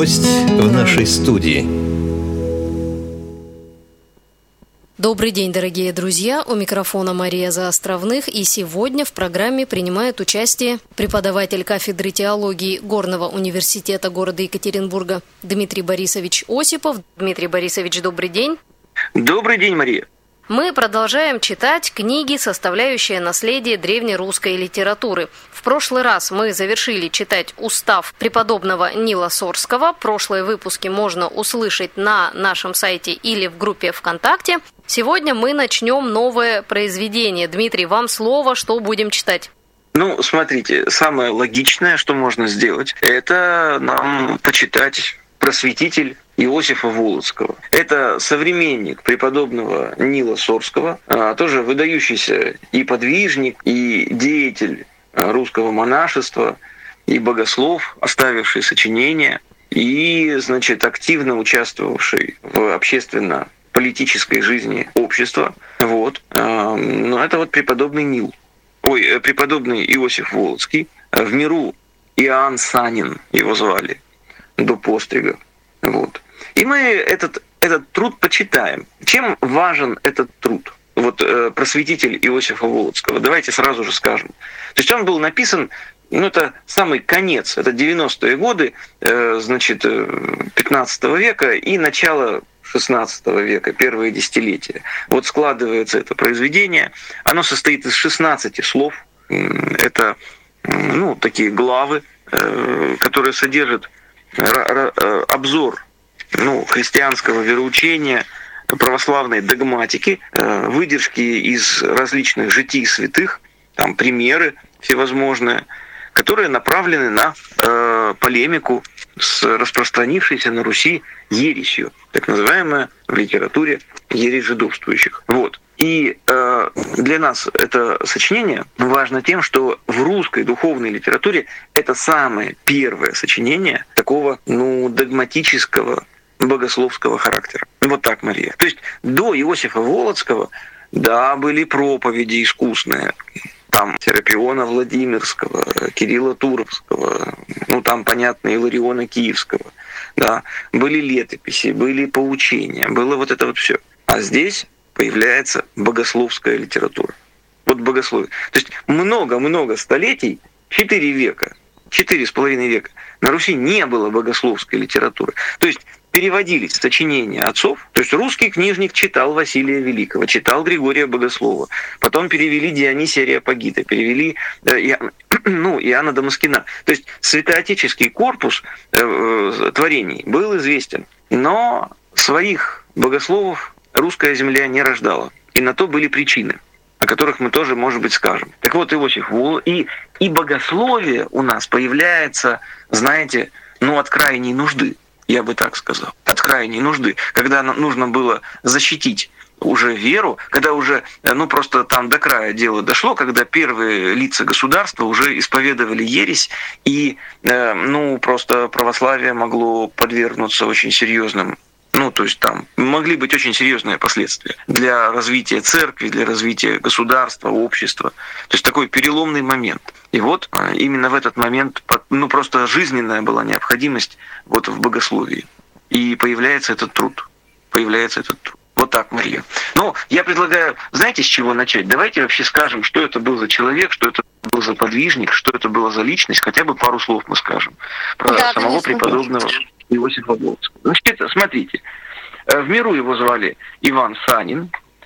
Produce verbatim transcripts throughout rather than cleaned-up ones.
Гость в нашей студии. Добрый день, дорогие друзья! У микрофона Мария Заостровных, и сегодня в программе принимает участие преподаватель кафедры теологии Горного университета города Екатеринбурга Дмитрий Борисович Осипов. Дмитрий Борисович, добрый день! Добрый день, Мария! Мы продолжаем читать книги, составляющие наследие древнерусской литературы. В прошлый раз мы завершили читать устав преподобного Нила Сорского. Прошлые выпуски можно услышать на нашем сайте или в группе ВКонтакте. Сегодня мы начнем новое произведение. Дмитрий, вам слово, что будем читать? Ну, смотрите, самое логичное, что можно сделать, это нам почитать «Просветитель» Иосифа Волоцкого. Это современник преподобного Нила Сорского, тоже выдающийся и подвижник, и деятель русского монашества, и богослов, оставивший сочинения, и, значит, активно участвовавший в общественно-политической жизни общества. Вот. Но это вот преподобный Нил. Ой, преподобный Иосиф Волоцкий. В миру Иоанн Санин его звали до пострига. Вот. И мы этот, этот труд почитаем. Чем важен этот труд? Вот э, «Просветитель» Иосифа Волоцкого. Давайте сразу же скажем. То есть он был написан, ну это самый конец, это девяностые годы, э, значит, пятнадцатого века и начало шестнадцатого века, первые десятилетия. Вот складывается это произведение. Оно состоит из шестнадцати слов. Это, ну, такие главы, э, которые содержат обзор, ну, христианского вероучения, православной догматики, выдержки из различных житий святых, там примеры всевозможные, которые направлены на э, полемику с распространившейся на Руси ересью, так называемая в литературе ересь жидовствующих. Вот. И э, для нас это сочинение важно тем, что в русской духовной литературе это самое первое сочинение такого, ну, догматического, богословского характера. Вот так, Мария. То есть до Иосифа Волоцкого, да, были проповеди искусные, там Серапиона Владимирского, Кирилла Туровского, ну там, понятно, Илариона Киевского, да, были летописи, были поучения, было вот это вот все. А здесь появляется богословская литература. Вот богословие. То есть много-много столетий, четыре века, четыре с половиной века, на Руси не было богословской литературы. То есть переводились сочинения отцов, то есть русский книжник читал Василия Великого, читал Григория Богослова, потом перевели Дионисия Ареопагита, перевели э, Иоанна, ну, Иоанна Дамаскина. То есть святоотеческий корпус э, э, творений был известен, но своих богословов русская земля не рождала. И на то были причины, о которых мы тоже, может быть, скажем. Так вот, Иосиф Волоцкий, и, и богословие у нас появляется, знаете, ну, от крайней нужды. Я бы так сказал, от крайней нужды, когда нужно было защитить уже веру, когда уже, ну просто там до края дело дошло, когда первые лица государства уже исповедовали ересь, и, ну, просто православие могло подвергнуться очень серьезным, ну, то есть там могли быть очень серьезные последствия для развития церкви, для развития государства, общества. То есть такой переломный момент. И вот именно в этот момент, ну, просто жизненная была необходимость вот в богословии. И появляется этот труд. Появляется этот труд. Вот так, Мария. Ну, я предлагаю, знаете, с чего начать? Давайте вообще скажем, что это был за человек, что это был за подвижник, что это была за личность. Хотя бы пару слов мы скажем про да, самого конечно, преподобного Иосифа Волоцкого. Значит, это, смотрите, в миру его звали Иван Санин.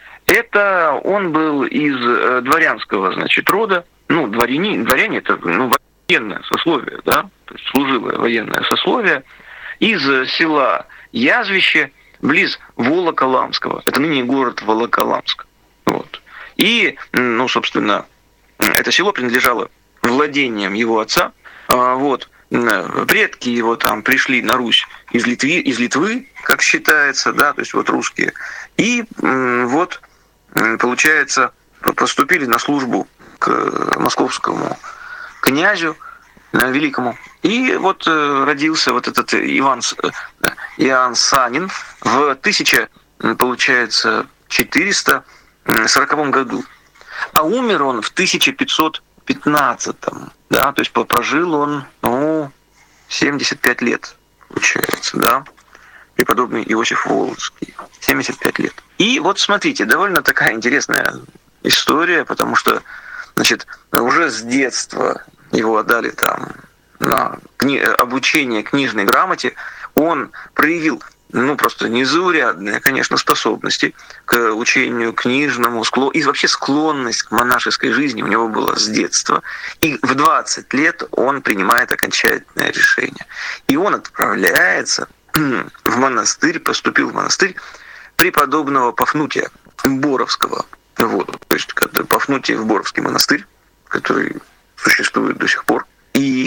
Это он был из дворянского, значит, рода. Ну, дворяне, дворяне это, ну, военное сословие, да, то есть служилое военное сословие, из села Язвище, близ Волоколамского. Это ныне город Волоколамск. Вот. И, ну, собственно, это село принадлежало владениям его отца. Вот. Предки его там пришли на Русь из Литвы, из Литвы, как считается, да, то есть вот русские. И вот, получается, поступили на службу к московскому князю великому. И вот родился вот этот Иван, Иоанн Санин в тысяча, получается, четыреста сороковом году. А умер он в тысяча пятьсот пятнадцатом. Да, то есть прожил он, ну, семьдесят пять лет. получается, да, преподобный Иосиф Волоцкий, семьдесят пять лет. И вот смотрите, довольно такая интересная история, потому что, значит, уже с детства его отдали там на кни- обучение книжной грамоте, он проявил, ну, просто незаурядные, конечно, способности к учению книжному, склон... и вообще склонность к монашеской жизни у него была с детства. И в двадцать лет он принимает окончательное решение. И он отправляется в монастырь, поступил в монастырь преподобного Пафнутия Боровского. Вот, то есть Пафнутиев Боровский монастырь, который существует до сих пор. И